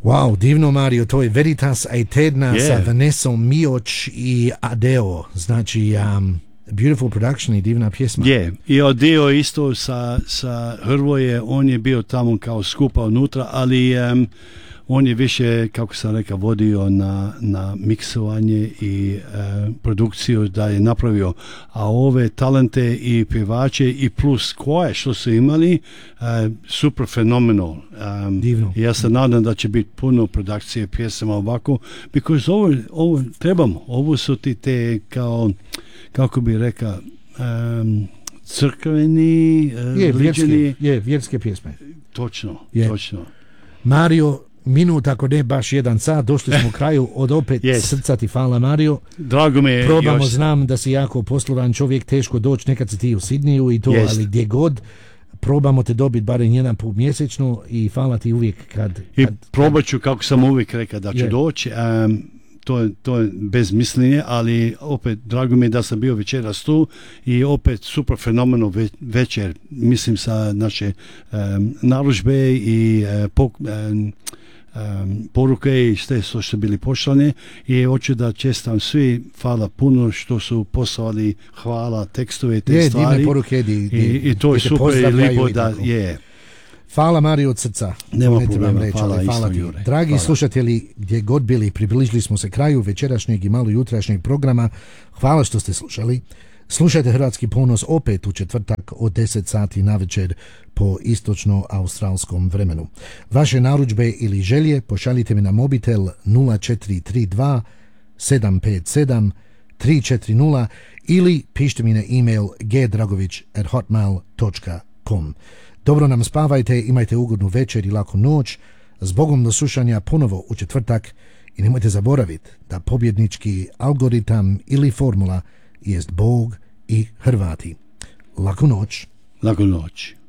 Wow, divno Mario, to je Veritas Aetedna sa Vanessom Mioč i Adeo, znači beautiful production i divna pjesma. I Adeo isto sa Hrvoje, on je bio tamo kao skupa unutra, ali on je više, kako sam rekao, vodio na miksovanje i produkciju da je napravio, a ove talente i pjevače i plus koje što su imali, super fenomenal. Ja se nadam da će biti puno produkcije pjesama ovako, because ovo trebamo, ovo su ti te kao, kako bi rekao, crkveni, vjerske pjesme. Točno. Mario, minut ako ne baš 1 sat, došli smo u kraju, od opet srca ti hvala Mario. Drago mi je. Probamo, znam da si jako poslovan čovjek, teško doći, nekad si ti u Sidniju i to, ali gdje god, probamo te dobiti barem 1 put mjesečno i hvala ti uvijek kad probat ću, kako sam uvijek rekao da ću doći. To je bez mišljenja, ali opet drago mi je da sam bio večeras tu i opet super fenomenal večer, mislim sa naše narudžbe i poruke i sve što su bili poslane i hoću da čestam svi, hvala puno što su poslali, hvala tekstove te stvari divne poruke, i to je super i lijepo da je. Hvala Mario od srca. Nema problema, hvala ti. Dragi slušatelji, gdje god bili, približili smo se kraju večerašnjeg i malo jutrašnjeg programa. Hvala što ste slušali. Slušajte Hrvatski ponos opet u četvrtak od 10 sati navečer po istočno-australskom vremenu. Vaše narudžbe ili želje pošaljite mi na mobitel 0432 757 340 ili pišite mi na e-mail gdragović@hotmail.com. Dobro nam spavajte, imajte ugodnu večer i laku noć. Zbogom do slušanja ponovo u četvrtak i nemojte zaboraviti da pobjednički algoritam ili formula jest Bog i Hrvati. Laku noć. Laku noć.